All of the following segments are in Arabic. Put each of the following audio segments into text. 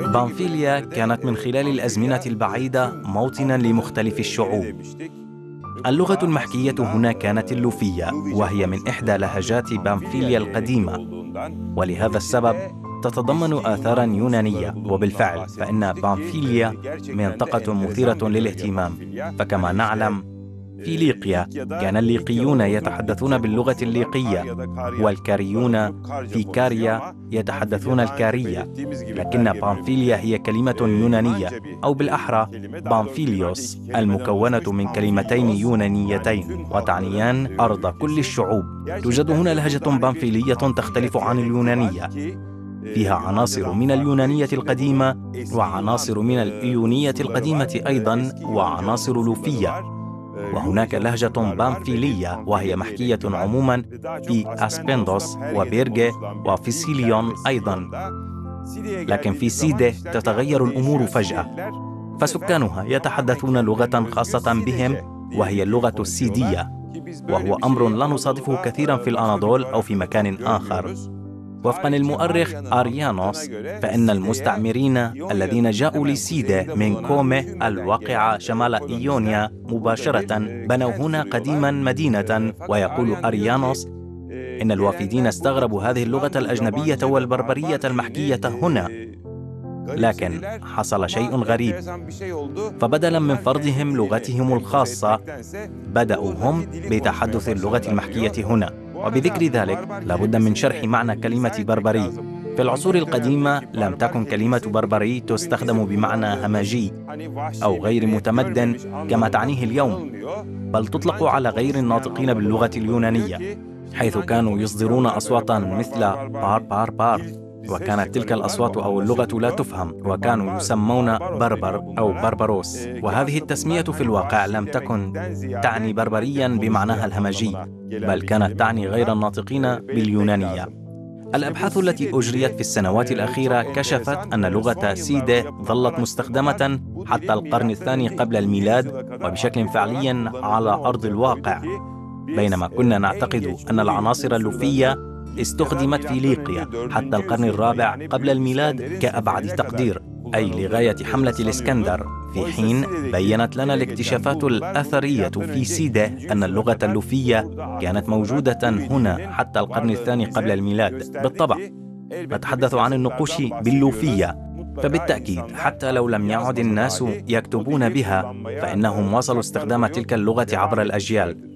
بامفيليا كانت من خلال الأزمنة البعيدة موطناً لمختلف الشعوب. اللغة المحكية هنا كانت اللوفية، وهي من إحدى لهجات بامفيليا القديمة، ولهذا السبب تتضمن آثاراً يونانية. وبالفعل فإن بامفيليا منطقة مثيرة للاهتمام، فكما نعلم في ليقيا كان الليقيون يتحدثون باللغة الليقية، والكاريون في كاريا يتحدثون الكارية، لكن بامفيليا هي كلمة يونانية، أو بالأحرى بامفيليوس، المكونة من كلمتين يونانيتين وتعنيان أرض كل الشعوب. توجد هنا لهجة بامفيلية تختلف عن اليونانية، فيها عناصر من اليونانية القديمة وعناصر من الإيونية القديمة أيضاً وعناصر لوفية. وهناك لهجة بامفيلية وهي محكية عموماً في أسبندوس وبيرغي وفي سيليون أيضاً، لكن في سيدة تتغير الأمور فجأة، فسكانها يتحدثون لغة خاصة بهم وهي اللغة السيدية، وهو أمر لا نصادفه كثيراً في الأناضول أو في مكان آخر. وفقاً للمؤرخ أريانوس، فإن المستعمرين الذين جاءوا لسيدة من كومي الواقعة شمال إيونيا مباشرة بنوا هنا قديماً مدينة. ويقول أريانوس إن الوافدين استغربوا هذه اللغة الأجنبية والبربرية المحكية هنا، لكن حصل شيء غريب، فبدلاً من فرضهم لغتهم الخاصة بدأوا هم بتحدث اللغة المحكية هنا. وبذكر ذلك لابد من شرح معنى كلمة بربري. في العصور القديمة لم تكن كلمة بربري تستخدم بمعنى همجي أو غير متمدن كما تعنيه اليوم، بل تطلق على غير الناطقين باللغة اليونانية، حيث كانوا يصدرون أصواتا مثل بار بار بار، وكانت تلك الأصوات أو اللغة لا تفهم، وكانوا يسمون بربر أو بربروس. وهذه التسمية في الواقع لم تكن تعني بربريا بمعناها الهمجي، بل كانت تعني غير الناطقين باليونانية. الأبحاث التي أجريت في السنوات الأخيرة كشفت أن لغة سيدة ظلت مستخدمة حتى القرن الثاني قبل الميلاد وبشكل فعلي على أرض الواقع، بينما كنا نعتقد أن العناصر اللوفية استخدمت في ليقيا حتى القرن الرابع قبل الميلاد كأبعد تقدير، أي لغاية حملة الإسكندر، في حين بيّنت لنا الاكتشافات الأثرية في سيدة أن اللغة اللوفية كانت موجودة هنا حتى القرن الثاني قبل الميلاد. بالطبع نتحدث عن النقوش باللوفية، فبالتأكيد حتى لو لم يعد الناس يكتبون بها فإنهم وصلوا استخدام تلك اللغة عبر الأجيال.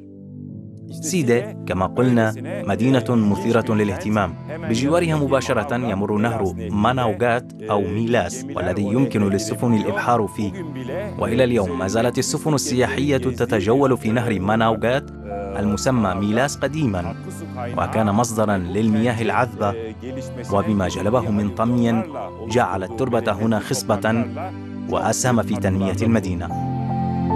سيدة كما قلنا مدينة مثيرة للاهتمام، بجوارها مباشرة يمر نهر ماناوغات أو ميلاس، والذي يمكن للسفن الإبحار فيه. وإلى اليوم ما زالت السفن السياحية تتجول في نهر ماناوغات المسمى ميلاس قديما، وكان مصدرا للمياه العذبة، وبما جلبه من طمي جعل التربة هنا خصبة وأسهم في تنمية المدينة.